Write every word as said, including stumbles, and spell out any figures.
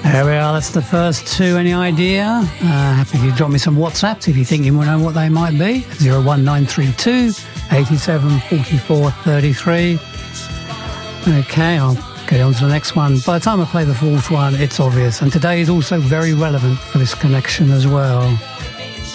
There we are, that's the first two. Any idea? Uh, happy if you drop me some WhatsApps if you think you want to know what they might be. zero one nine three two, eight seven four four three three. Okay, I'll get on to the next one. By the time I play the fourth one, it's obvious. And today is also very relevant for this connection as well.